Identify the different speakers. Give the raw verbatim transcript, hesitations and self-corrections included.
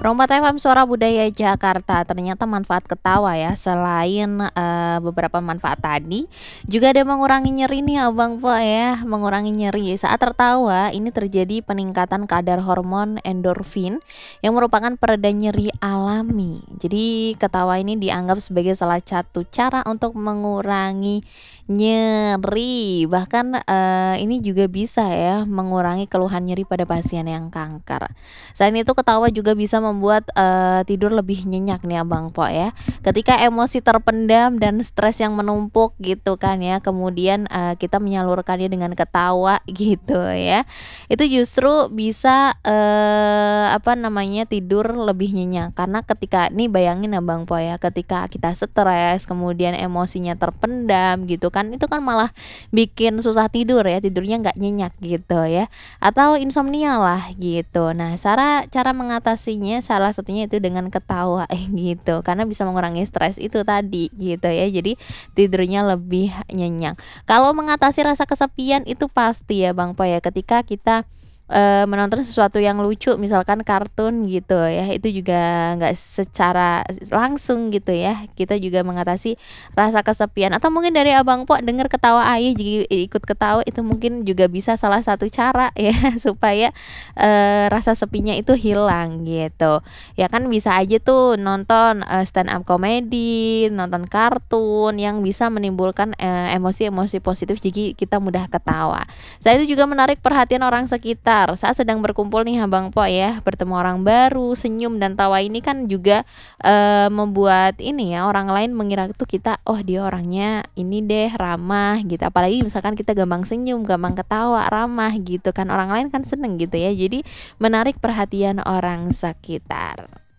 Speaker 1: Rompat F M Suara Budaya Jakarta, ternyata manfaat ketawa ya, selain, eee, beberapa manfaat tadi, juga ada mengurangi nyeri nih Abang Po ya, mengurangi nyeri. Saat tertawa, ini terjadi peningkatan kadar hormon endorfin yang merupakan pereda nyeri alami. Jadi ketawa ini dianggap sebagai salah satu cara untuk mengurangi nyeri. Bahkan, eee, ini juga bisa ya mengurangi keluhan nyeri pada pasien yang kanker. Selain itu ketawa juga bisa membuat, eee, tidur lebih nyenyak nih Abang Po ya. Ketika emosi terpendam dan stres yang menumpuk gitu kan ya, kemudian, eee, kita menyalurkannya dengan ketawa gitu ya. Itu justru bisa, eee, apa namanya, tidur lebih nyenyak. Karena ketika nih bayangin Abang Po ya, ketika kita stres, kemudian emosinya terpendam gitu kan, itu kan malah bikin susah tidur ya, tidurnya nggak nyenyak gitu ya, atau insomnia lah gitu. Nah, cara cara mengatasinya salah satunya itu dengan ketawa gitu, karena bisa mengurangi stres itu tadi gitu ya, jadi tidurnya lebih nyenyak. Kalau mengatasi rasa kesepian itu pasti ya Bang Po ya, ketika kita, eee, menonton sesuatu yang lucu misalkan kartun gitu ya, itu juga nggak secara langsung gitu ya, kita juga mengatasi rasa kesepian atau mungkin dari Abang Po denger ketawa ayah jadi ikut ketawa, itu mungkin juga bisa salah satu cara ya supaya, eee, rasa sepinya itu hilang gitu. Ya kan bisa aja tuh nonton, eee, stand up comedy, nonton kartun yang bisa menimbulkan, eee, emosi-emosi positif jadi kita mudah ketawa. Selain itu juga menarik perhatian orang sekitar saat sedang berkumpul nih Abang Po ya, bertemu orang baru, senyum dan tawa ini kan juga, eee, membuat ini ya, orang lain mengira tuh kita, "Oh dia orangnya ini deh ramah," gitu. Apalagi misalkan kita gampang senyum, gampang ketawa, ramah gitu kan, orang lain kan seneng gitu ya. Jadi menarik perhatian orang sekitar.